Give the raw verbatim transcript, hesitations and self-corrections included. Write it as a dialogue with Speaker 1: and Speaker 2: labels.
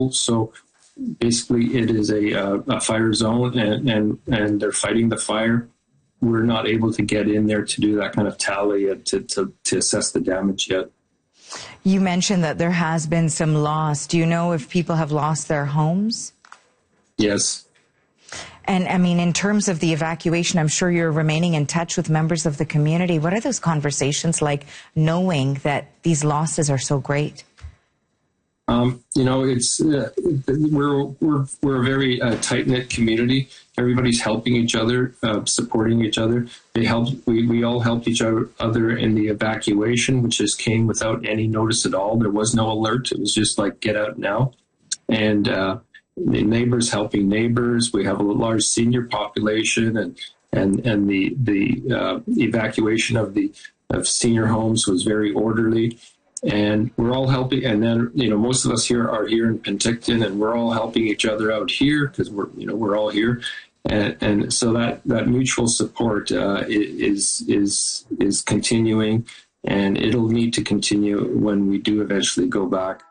Speaker 1: So basically, it is a, uh, a fire zone, and, and, and they're fighting the fire. We're not able to get in there to do that kind of tally yet, to, to, to assess the damage yet.
Speaker 2: You mentioned that there has been some loss. Do you know if people have lost their homes?
Speaker 1: Yes.
Speaker 2: And, I mean, in terms of the evacuation, I'm sure you're remaining in touch with members of the community. What are those conversations like, knowing that these losses are so great?
Speaker 1: Um, you know, it's uh, we're we're we're a very uh, tight-knit community. Everybody's helping each other, uh, supporting each other. They help. We, we all helped each other in the evacuation, which just came without any notice at all. There was no alert. It was just like, get out now. And uh, the neighbors helping neighbors. We have a large senior population, and and and the the uh, evacuation of the of senior homes was very orderly. And we're all helping, and then, you know, most of us here are here in Penticton, and we're all helping each other out here because we're, you know, we're all here, and and so that that mutual support uh, is is is continuing, and it'll need to continue when we do eventually go back.